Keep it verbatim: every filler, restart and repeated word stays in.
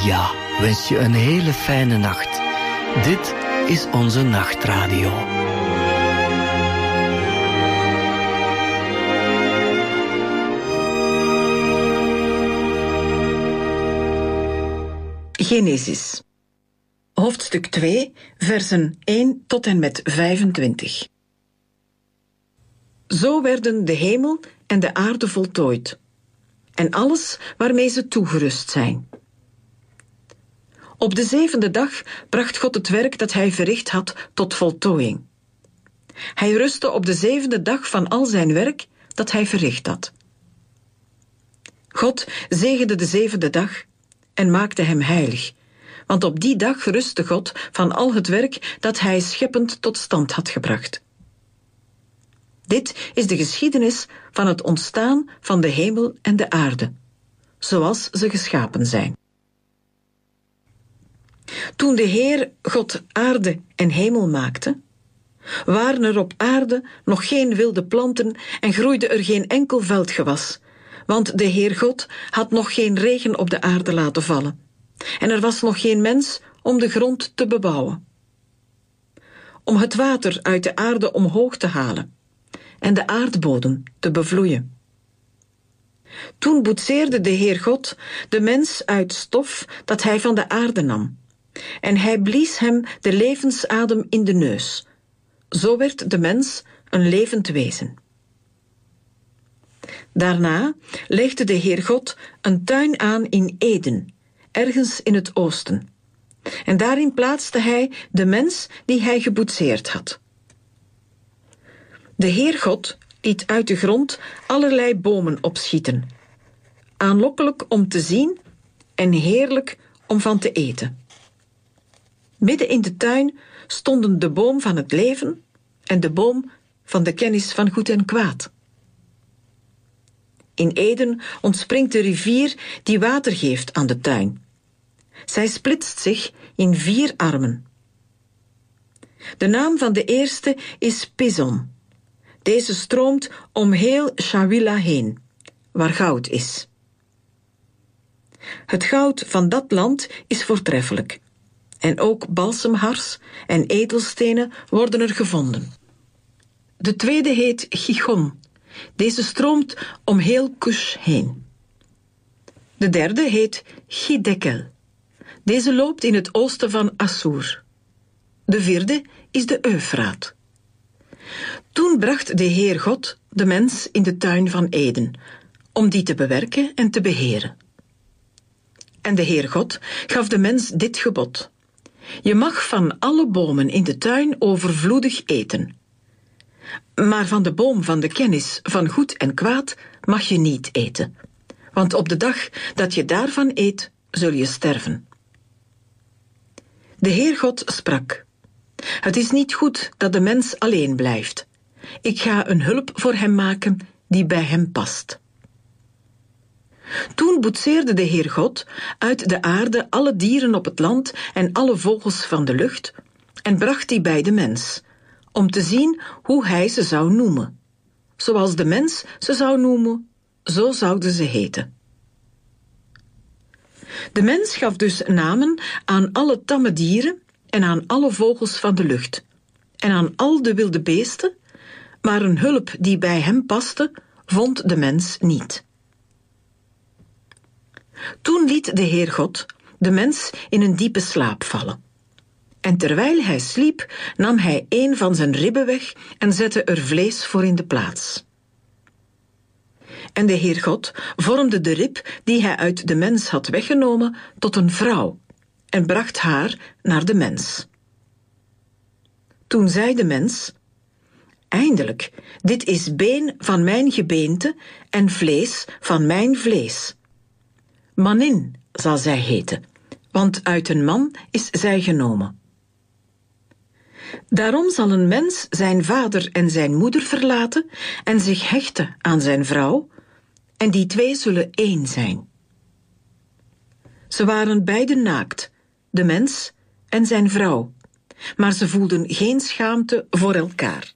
ja, wens je een hele fijne nacht. Dit is onze nachtradio. Genesis. Hoofdstuk twee, versen één tot en met vijfentwintig. Zo werden de hemel en de aarde voltooid, en alles waarmee ze toegerust zijn. Op de zevende dag bracht God het werk dat hij verricht had tot voltooiing. Hij rustte op de zevende dag van al zijn werk dat hij verricht had. God zegende de zevende dag en maakte hem heilig, want op die dag rustte God van al het werk dat hij scheppend tot stand had gebracht. Dit is de geschiedenis van het ontstaan van de hemel en de aarde, zoals ze geschapen zijn. Toen de Heer God aarde en hemel maakte, waren er op aarde nog geen wilde planten en groeide er geen enkel veldgewas, want de Heer God had nog geen regen op de aarde laten vallen, en er was nog geen mens om de grond te bebouwen. Om het water uit de aarde omhoog te halen en de aardbodem te bevloeien. Toen boetseerde de Heer God de mens uit stof dat hij van de aarde nam, en hij blies hem de levensadem in de neus. Zo werd de mens een levend wezen. Daarna legde de Heer God een tuin aan in Eden, ergens in het oosten. En daarin plaatste hij de mens die hij geboetseerd had. De Heer God liet uit de grond allerlei bomen opschieten, aanlokkelijk om te zien en heerlijk om van te eten. Midden in de tuin stonden de boom van het leven en de boom van de kennis van goed en kwaad. In Eden ontspringt de rivier die water geeft aan de tuin. Zij splitst zich in vier armen. De naam van de eerste is Pison. Deze stroomt om heel Shawila heen, waar goud is. Het goud van dat land is voortreffelijk. En ook balsemhars en edelstenen worden er gevonden. De tweede heet Gichon. Deze stroomt om heel Kush heen. De derde heet Gidekel. Deze loopt in het oosten van Assur. De vierde is de Eufraat. Toen bracht de Heer God de mens in de tuin van Eden, om die te bewerken en te beheren. En de Heer God gaf de mens dit gebod: je mag van alle bomen in de tuin overvloedig eten. Maar van de boom van de kennis van goed en kwaad mag je niet eten, want op de dag dat je daarvan eet, zul je sterven. De Heer God sprak: het is niet goed dat de mens alleen blijft. Ik ga een hulp voor hem maken die bij hem past. Toen boetseerde de Heer God uit de aarde alle dieren op het land en alle vogels van de lucht en bracht die bij de mens, om te zien hoe hij ze zou noemen. Zoals de mens ze zou noemen, zo zouden ze heten. De mens gaf dus namen aan alle tamme dieren en aan alle vogels van de lucht en aan al de wilde beesten, maar een hulp die bij hem paste, vond de mens niet. Toen liet de Heer God de mens in een diepe slaap vallen. En terwijl hij sliep, nam hij een van zijn ribben weg en zette er vlees voor in de plaats. En de Heer God vormde de rib die hij uit de mens had weggenomen tot een vrouw en bracht haar naar de mens. Toen zei de mens: eindelijk, dit is been van mijn gebeente en vlees van mijn vlees. Manin zal zij heten, want uit een man is zij genomen. Daarom zal een mens zijn vader en zijn moeder verlaten en zich hechten aan zijn vrouw, en die twee zullen één zijn. Ze waren beiden naakt, de mens en zijn vrouw, maar ze voelden geen schaamte voor elkaar.